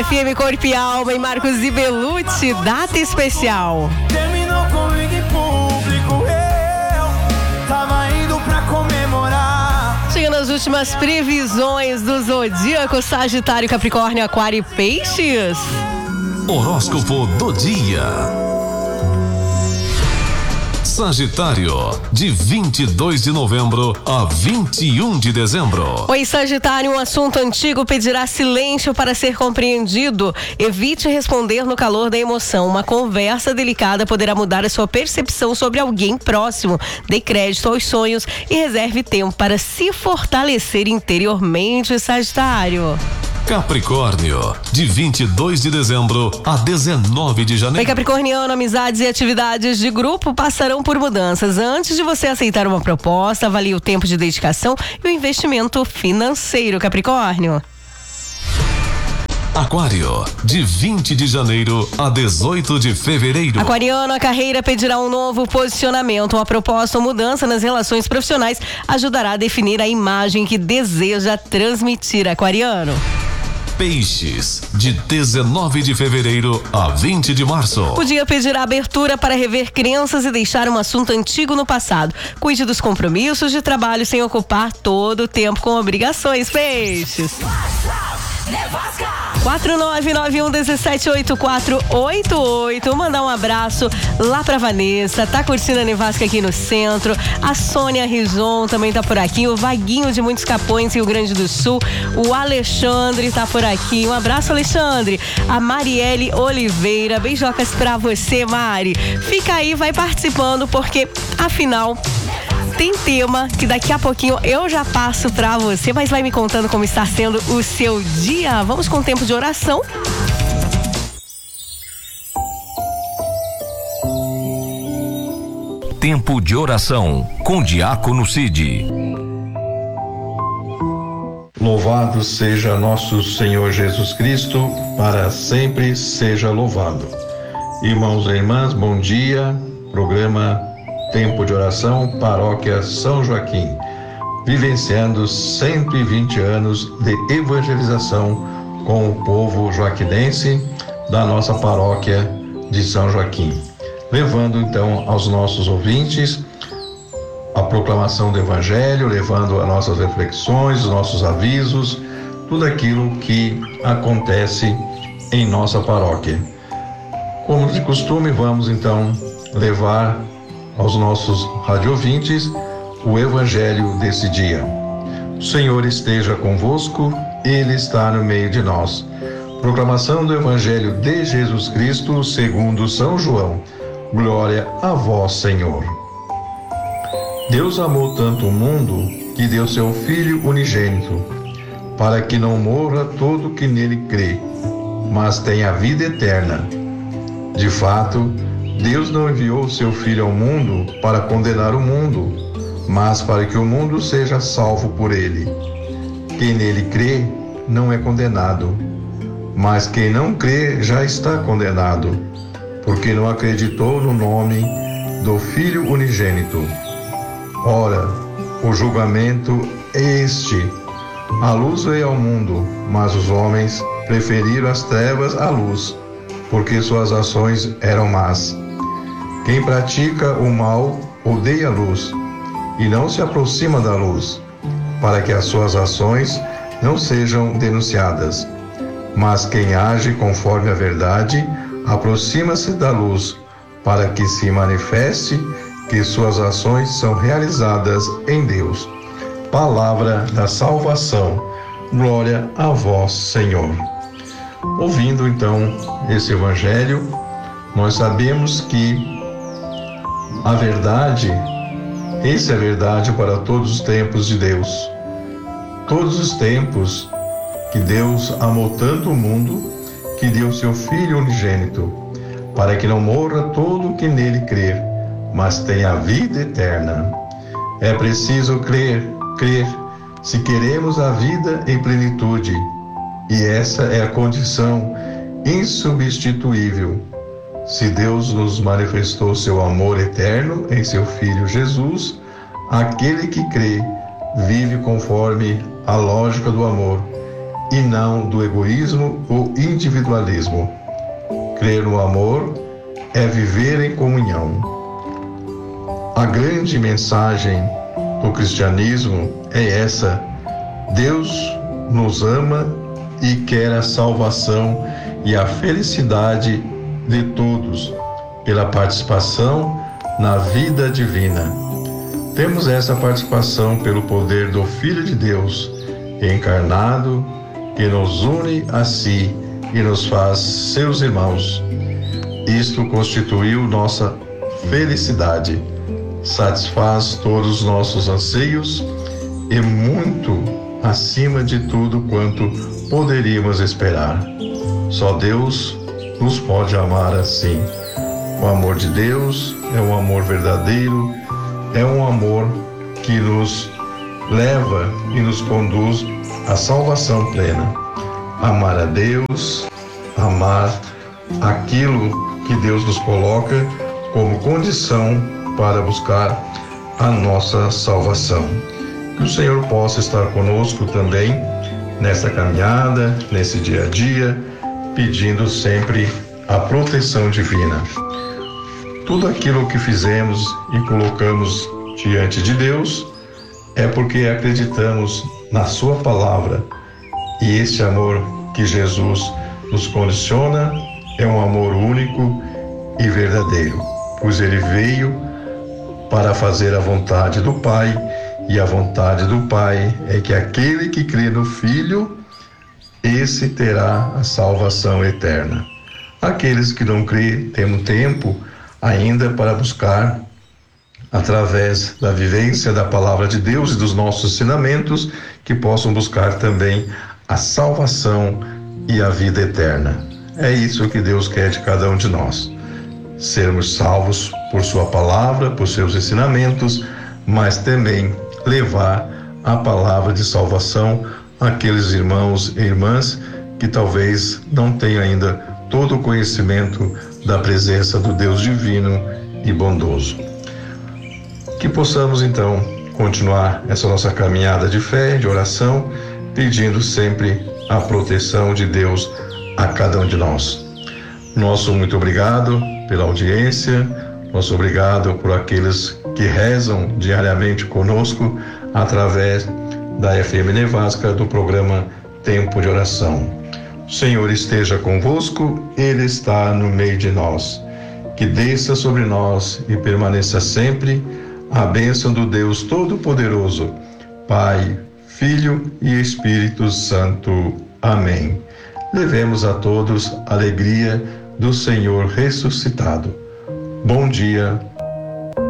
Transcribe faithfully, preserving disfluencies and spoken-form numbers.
F M Corpo e Alma e Marcos e Belucci, data especial. Terminou comigo em público, eu tava indo pra comemorar. Chegando as últimas previsões do zodíaco Sagitário, Capricórnio, Aquário e Peixes. Horóscopo do dia. Sagitário, de vinte e dois de novembro a vinte e um de dezembro. Oi, Sagitário, um assunto antigo pedirá silêncio para ser compreendido. Evite responder no calor da emoção. Uma conversa delicada poderá mudar a sua percepção sobre alguém próximo. Dê crédito aos sonhos e reserve tempo para se fortalecer interiormente, Sagitário. Capricórnio, de vinte e dois de dezembro a dezenove de janeiro. Oi, Capricorniano, amizades e atividades de grupo passarão por mudanças. Antes de você aceitar uma proposta, avalie o tempo de dedicação e o investimento financeiro, Capricórnio. Aquário, de vinte de janeiro a dezoito de fevereiro. Aquariano, a carreira pedirá um novo posicionamento. Uma proposta ou mudança nas relações profissionais ajudará a definir a imagem que deseja transmitir, Aquariano. Peixes, de dezenove de fevereiro a vinte de março. O dia pedirá abertura para rever crenças e deixar um assunto antigo no passado. Cuide dos compromissos de trabalho sem ocupar todo o tempo com obrigações, Peixes. quatro nove nove um um sete oito quatro oito oito. Mandar um abraço lá pra Vanessa, tá curtindo a nevasca aqui no centro. A Sônia Rison também tá por aqui. O Vaguinho de Muitos Capões, Rio Grande do Sul. O Alexandre tá por aqui. Um abraço, Alexandre. A Marielle Oliveira. Beijocas pra você, Mari. Fica aí, vai participando, porque afinal tem tema que daqui a pouquinho eu já passo pra você, mas vai me contando como está sendo o seu dia. Vamos com o tempo de oração. Tempo de oração com Diácono Cid. Louvado seja nosso Senhor Jesus Cristo, para sempre seja louvado. Irmãos e irmãs, bom dia. Programa Tempo de Oração, Paróquia São Joaquim, vivenciando cento e vinte anos de evangelização com o povo joaquinense da nossa paróquia de São Joaquim, levando então aos nossos ouvintes a proclamação do Evangelho, levando as nossas reflexões, os nossos avisos, tudo aquilo que acontece em nossa paróquia. Como de costume, vamos então levar aos nossos radiovintes o Evangelho desse dia. O Senhor esteja convosco, Ele está no meio de nós. Proclamação do Evangelho de Jesus Cristo segundo São João. Glória a vós, Senhor. Deus amou tanto o mundo que deu seu Filho unigênito, para que não morra todo que nele crê, mas tenha vida eterna. De fato, Deus não enviou seu Filho ao mundo para condenar o mundo, mas para que o mundo seja salvo por ele. Quem nele crê não é condenado, mas quem não crê já está condenado, porque não acreditou no nome do Filho unigênito. Ora, o julgamento é este: a luz veio ao mundo, mas os homens preferiram as trevas à luz, porque suas ações eram más. Quem pratica o mal odeia a luz e não se aproxima da luz, para que as suas ações não sejam denunciadas. Mas quem age conforme a verdade aproxima-se da luz, para que se manifeste que suas ações são realizadas em Deus. Palavra da salvação. Glória a vós, Senhor. Ouvindo então esse Evangelho, nós sabemos que a verdade, essa é a verdade para todos os tempos de Deus. Todos os tempos que Deus amou tanto o mundo, que deu seu Filho unigênito, para que não morra todo o que nele crer, mas tenha vida eterna. É preciso crer, crer, se queremos a vida em plenitude, e essa é a condição insubstituível. Se Deus nos manifestou seu amor eterno em seu Filho Jesus, aquele que crê vive conforme a lógica do amor e não do egoísmo ou individualismo. Crer no amor é viver em comunhão. A grande mensagem do cristianismo é essa: Deus nos ama e quer a salvação e a felicidade de todos pela participação na vida divina. Temos essa participação pelo poder do Filho de Deus encarnado, que nos une a si e nos faz seus irmãos. Isto constituiu nossa felicidade, satisfaz todos os nossos anseios e muito acima de tudo quanto poderíamos esperar. Só Deus nos pode amar assim. O amor de Deus é um amor verdadeiro, é um amor que nos leva e nos conduz à salvação plena. Amar a Deus, amar aquilo que Deus nos coloca como condição para buscar a nossa salvação. Que o Senhor possa estar conosco também nessa caminhada, nesse dia a dia, pedindo sempre a proteção divina. Tudo aquilo que fizemos e colocamos diante de Deus é porque acreditamos na sua palavra, e esse amor que Jesus nos condiciona é um amor único e verdadeiro, pois ele veio para fazer a vontade do Pai, e a vontade do Pai é que aquele que crê no Filho, esse terá a salvação eterna. Aqueles que não crêem têm um tempo ainda para buscar, através da vivência da palavra de Deus e dos nossos ensinamentos, que possam buscar também a salvação e a vida eterna. É isso que Deus quer de cada um de nós. Sermos salvos por sua palavra, por seus ensinamentos, mas também levar a palavra de salvação àqueles irmãos e irmãs que talvez não tenham ainda todo o conhecimento da presença do Deus divino e bondoso. Que possamos então continuar essa nossa caminhada de fé, de oração, pedindo sempre a proteção de Deus a cada um de nós. Nosso muito obrigado pela audiência, nosso obrigado por aqueles que rezam diariamente conosco através da F M Nevasca, do programa Tempo de Oração. O Senhor esteja convosco, Ele está no meio de nós. Que desça sobre nós e permaneça sempre a bênção do Deus Todo-Poderoso, Pai, Filho e Espírito Santo. Amém. Levemos a todos a alegria do Senhor ressuscitado. Bom dia